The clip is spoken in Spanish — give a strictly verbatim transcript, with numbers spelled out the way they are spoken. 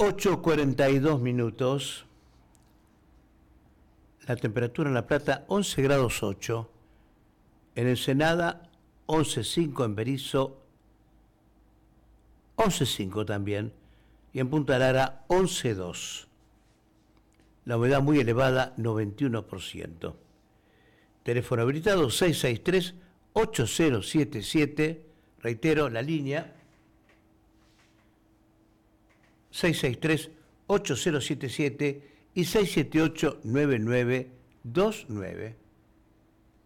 ocho cuarenta y dos minutos. La temperatura en La Plata once grados ocho. En Ensenada once cinco, en Berisso once cinco también. Y en Punta Lara once dos. La humedad muy elevada, noventa y uno por ciento. Teléfono habilitado seis seis tres, ocho cero siete siete. Reitero, la línea seis seis tres, ocho cero siete siete y seis siete ocho, nueve nueve dos nueve.